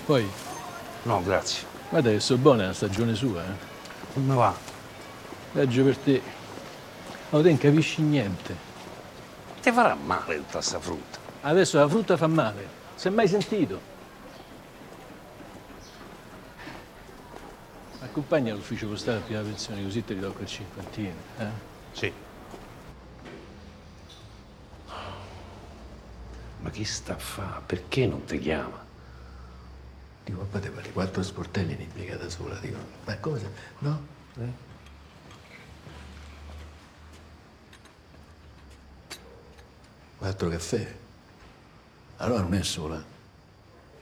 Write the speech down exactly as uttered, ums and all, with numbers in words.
Poi, No, grazie. guarda che Sorbona è una stagione sua, eh. Come va? Peggio per te. Ma te non capisci niente. Ti farà male tutta sta frutta. Adesso la frutta fa male. Si è mai sentito? Accompagna all'ufficio postale a prima pensione, così ti ridò quel cinquantino, eh? Sì. Ma chi sta a fa? Perché non ti chiama? Dico, papà, te pare quattro sportelli in impiegata sola, dico, ma come se... no? Eh? Quattro caffè? Allora non è sola.